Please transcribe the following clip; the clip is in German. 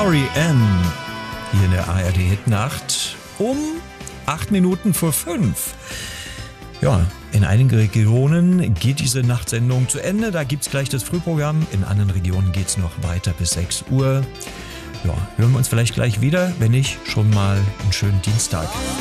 R.E.M. hier in der ARD Hitnacht um 8 Minuten vor 5. Ja, in einigen Regionen geht diese Nachtsendung zu Ende. Da gibt es gleich das Frühprogramm. In anderen Regionen geht es noch weiter bis 6 Uhr. Ja, hören wir uns vielleicht gleich wieder. Wenn nicht, schon mal einen schönen Dienstag.